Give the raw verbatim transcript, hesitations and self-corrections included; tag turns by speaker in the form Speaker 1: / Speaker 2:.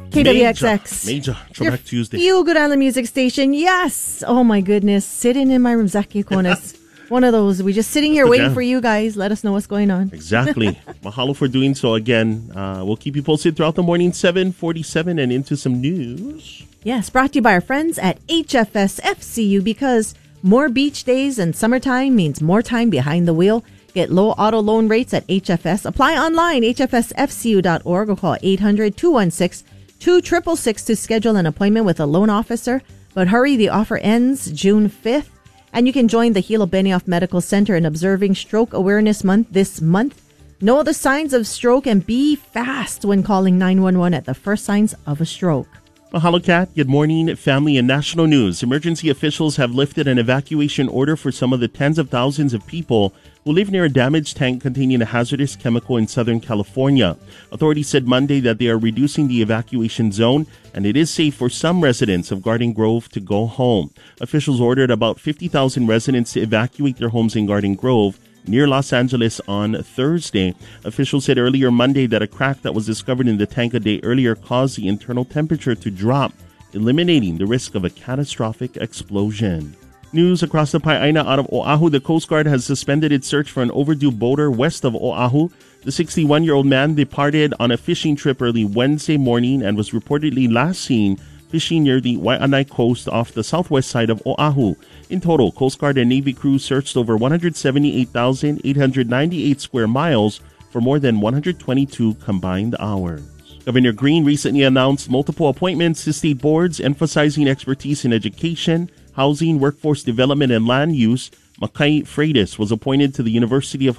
Speaker 1: K W X X.
Speaker 2: Major. Major. Throwback Tuesday.
Speaker 1: Feel good on the music station. Yes. Oh my goodness. Sitting in my room. Zaki Konas. One of those. We're just sitting here waiting jam. for you guys. Let us know what's going on.
Speaker 2: Exactly. Mahalo for doing so again. Uh, we'll keep you posted throughout the morning, seven forty-seven, and into some news.
Speaker 1: Yes, brought to you by our friends at H F S F C U, because more beach days and summertime means more time behind the wheel. Get low auto loan rates at H F S. Apply online, H F S F C U dot org, or call eight hundred, two one six, two six six six to schedule an appointment with a loan officer. But hurry, the offer ends June fifth. And you can join the Hilo Benioff Medical Center in observing Stroke Awareness Month this month. Know the signs of stroke and be fast when calling nine one one at the first signs of a stroke.
Speaker 2: Mahalo, Kat. Good morning, family and national news. Emergency officials have lifted an evacuation order for some of the tens of thousands of people who live near a damaged tank containing a hazardous chemical in Southern California. Authorities said Monday that they are reducing the evacuation zone, and it is safe for some residents of Garden Grove to go home. Officials ordered about fifty thousand residents to evacuate their homes in Garden Grove, near Los Angeles, on Thursday. Officials said earlier Monday that a crack that was discovered in the tank a day earlier caused the internal temperature to drop, eliminating the risk of a catastrophic explosion. News across the Pai'aina out of Oahu. The Coast Guard has suspended its search for an overdue boater west of Oahu. The sixty-one-year-old man departed on a fishing trip early Wednesday morning and was reportedly last seen fishing near the Waianae coast off the southwest side of Oahu. In total, Coast Guard and Navy crews searched over one hundred seventy-eight thousand eight hundred ninety-eight square miles for more than one hundred twenty-two combined hours. Governor Green recently announced multiple appointments to state boards emphasizing expertise in education, housing, workforce development, and land use. Makai Freitas was appointed to the University of